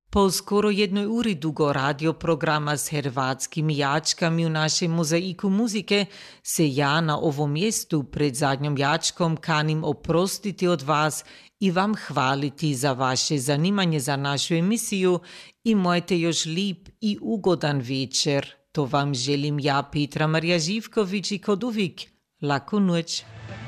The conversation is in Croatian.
Po skoro jednoj uri dugo radioprograma s hrvatskimi jačkami u našem mozaiku muzike se ja na ovom mjestu pred zadnjom jačkom kanim oprostiti od vas i vam hvaliti za vaše zanimanje za našu emisiju i mojte još lip i ugodan večer. To vam želim ja, Petra Marija Živković, i kod uvijek laku noć.